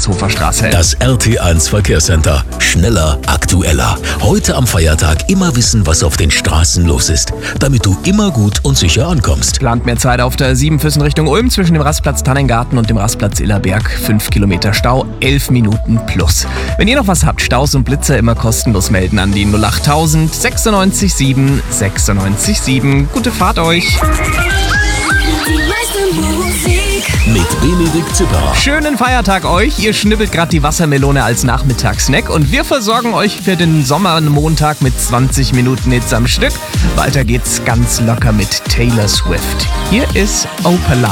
Geretshofer-Straße. Das RT1 Verkehrscenter. Schneller, aktueller. Heute am Feiertag immer wissen, was auf den Straßen los ist, damit du immer gut und sicher ankommst. Plant mehr Zeit auf der 7 Füssen Richtung Ulm zwischen dem Rastplatz Tannengarten und dem Rastplatz Illerberg. 5 Kilometer Stau, 11 Minuten plus. Wenn ihr noch was habt, Staus und Blitzer immer kostenlos melden an die 08000 96 7 96 7. Gute Fahrt euch! Mit Benedikt Zipper. Schönen Feiertag euch. Ihr schnibbelt gerade die Wassermelone als Nachmittagssnack und wir versorgen euch für den Sommermontag mit 20 Minuten Hits am Stück. Weiter geht's ganz locker mit Taylor Swift. Hier ist Opala.